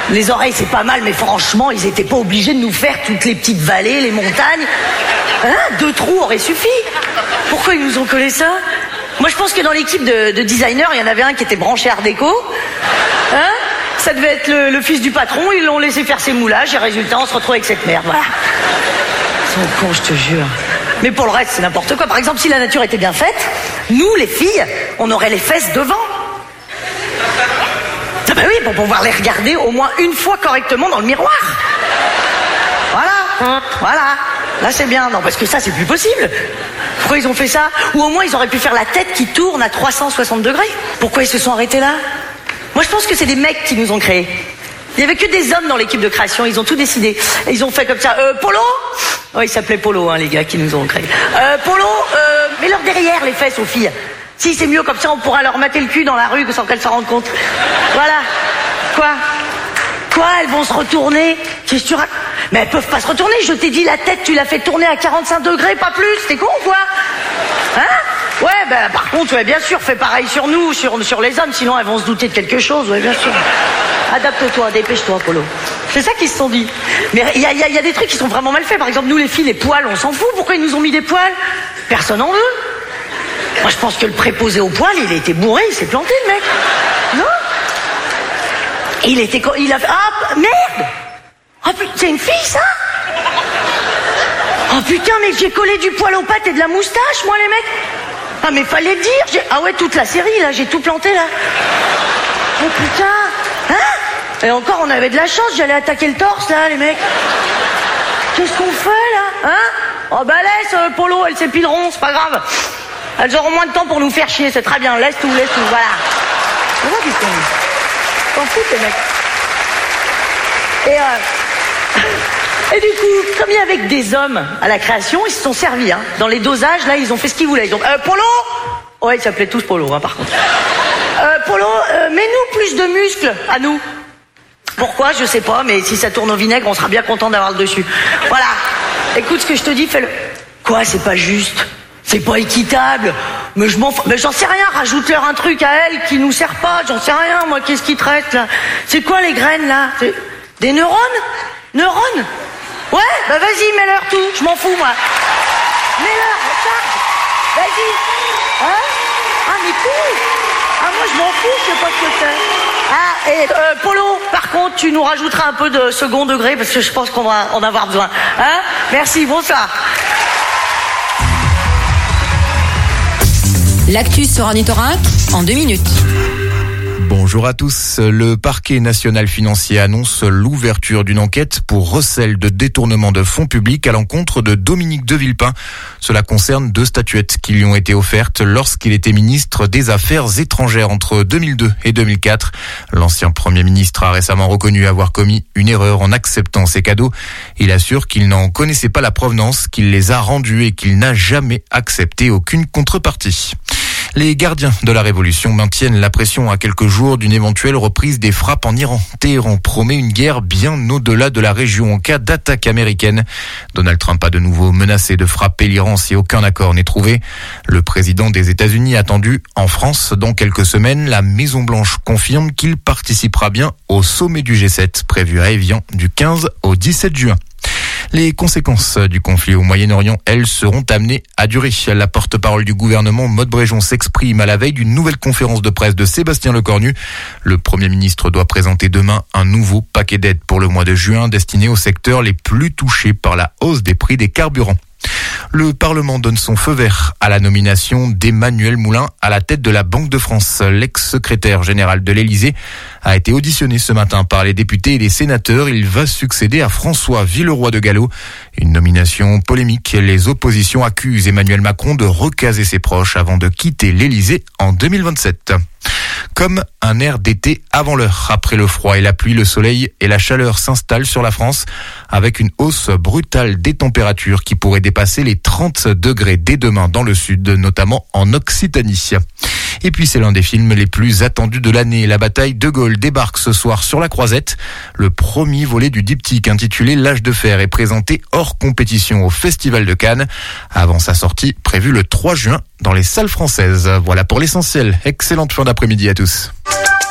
Les oreilles, c'est pas mal, mais franchement, ils étaient pas obligés de nous faire toutes les petites vallées, les montagnes. 2 trous auraient suffi. Pourquoi ils nous ont collé ça? Moi, je pense que dans l'équipe de designers, il y en avait un qui était branché Art déco. Ça devait être le fils du patron, ils l'ont laissé faire ses moulages, et résultat, on se retrouve avec cette merde. Voilà. Ils sont cons, je te jure. Mais pour le reste, c'est n'importe quoi. Par exemple, si la nature était bien faite, nous, les filles, on aurait les fesses devant. Ah bah oui, pour pouvoir les regarder au moins une fois correctement dans le miroir. Voilà. Là, c'est bien. Non, parce que ça, c'est plus possible. Pourquoi ils ont fait ça? Ou au moins, ils auraient pu faire la tête qui tourne à 360 degrés. Pourquoi ils se sont arrêtés là? Moi, je pense que c'est des mecs qui nous ont créés. Il n'y avait que des hommes dans l'équipe de création, ils ont tout décidé. Et ils ont fait comme ça, Polo? Ouais, ils s'appelaient Polo, les gars qui nous ont créés. Polo, mets-leur derrière les fesses aux filles. Si, c'est mieux, comme ça on pourra leur mater le cul dans la rue sans qu'elles s'en rendent compte. Voilà. Quoi, elles vont se retourner? Qu'est-ce que tu racontes? Mais elles peuvent pas se retourner, je t'ai dit la tête, tu l'as fait tourner à 45 degrés, pas plus, t'es con ou quoi? Ouais, ben par contre, ouais, bien sûr, fais pareil sur nous, sur les hommes, sinon elles vont se douter de quelque chose, ouais, bien sûr. Adapte-toi, dépêche-toi, Polo. C'est ça qu'ils se sont dit. Mais il y a des trucs qui sont vraiment mal faits. Par exemple, nous les filles, les poils, on s'en fout. Pourquoi ils nous ont mis des poils? Personne en veut. Moi, je pense que le préposé aux poils, il a été bourré, il s'est planté, le mec. Non? Il a fait... Ah, merde! Oh putain, c'est une fille, ça? Oh putain, mais j'ai collé du poil aux pattes et de la moustache, moi, les mecs. Ah, mais fallait le dire. Ah ouais, toute la série, là, j'ai tout planté, là. Oh putain. Et encore, on avait de la chance, j'allais attaquer le torse, là, les mecs. Qu'est-ce qu'on fait, là? Oh bah laisse, Polo, elles s'épileront, c'est pas grave. Elles auront moins de temps pour nous faire chier, c'est très bien. Laisse tout, voilà. Comment tu fais? T'en fous, les mecs. Et du coup, comme il y avait que des hommes à la création, ils se sont servis. Dans les dosages, là, ils ont fait ce qu'ils voulaient. Ils ont Polo? Ouais, ils s'appelaient tous Polo, par contre. Polo, mets-nous plus de muscles, à nous. Pourquoi? Je sais pas, mais si ça tourne au vinaigre, on sera bien content d'avoir le dessus. Voilà. Écoute ce que je te dis, fais-le. Quoi, c'est pas juste? C'est pas équitable? Mais j'en sais rien, rajoute-leur un truc à elles qui nous sert pas, j'en sais rien, moi, qu'est-ce qui te reste, là? C'est quoi, les graines, là? Des neurones? Neurones? Ouais, bah vas-y, mets-leur tout, je m'en fous, moi. Mets-leur, charge. Vas-y. Ah, mais tout. Ah, moi, je m'en fous, je sais pas ce que c'est. Et Polo, par contre, tu nous rajouteras un peu de second degré, parce que je pense qu'on va en avoir besoin. Merci, bonsoir. L'actu sur Ornithorynque en 2 minutes. Bonjour à tous. Le parquet national financier annonce l'ouverture d'une enquête pour recel de détournement de fonds publics à l'encontre de Dominique de Villepin. Cela concerne 2 statuettes qui lui ont été offertes lorsqu'il était ministre des Affaires étrangères entre 2002 et 2004. L'ancien Premier ministre a récemment reconnu avoir commis une erreur en acceptant ces cadeaux. Il assure qu'il n'en connaissait pas la provenance, qu'il les a rendus et qu'il n'a jamais accepté aucune contrepartie. Les gardiens de la révolution maintiennent la pression à quelques jours d'une éventuelle reprise des frappes en Iran. Téhéran promet une guerre bien au-delà de la région en cas d'attaque américaine. Donald Trump a de nouveau menacé de frapper l'Iran si aucun accord n'est trouvé. Le président des États-Unis attendu en France dans quelques semaines. La Maison-Blanche confirme qu'il participera bien au sommet du G7 prévu à Évian du 15 au 17 juin. Les conséquences du conflit au Moyen-Orient, elles, seront amenées à durer. La porte-parole du gouvernement, Maud Bréjon, s'exprime à la veille d'une nouvelle conférence de presse de Sébastien Lecornu. Le Premier ministre doit présenter demain un nouveau paquet d'aides pour le mois de juin destiné aux secteurs les plus touchés par la hausse des prix des carburants. Le Parlement donne son feu vert à la nomination d'Emmanuel Moulin à la tête de la Banque de France. L'ex-secrétaire général de l'Élysée a été auditionné ce matin par les députés et les sénateurs. Il va succéder à François Villeroy de Galhau. Une nomination polémique. Les oppositions accusent Emmanuel Macron de recaser ses proches avant de quitter l'Élysée en 2027. Comme un air d'été avant l'heure. Après le froid et la pluie, le soleil et la chaleur s'installent sur la France avec une hausse brutale des températures qui pourrait dépasser les 30 degrés dès demain dans le sud, notamment en Occitanie. Et puis c'est l'un des films les plus attendus de l'année. La bataille de Gaulle débarque ce soir sur la Croisette. Le premier volet du diptyque intitulé L'âge de fer est présenté hors compétition au Festival de Cannes. Avant sa sortie prévue le 3 juin dans les salles françaises. Voilà pour l'essentiel. Excellente fin d'après-midi à tous.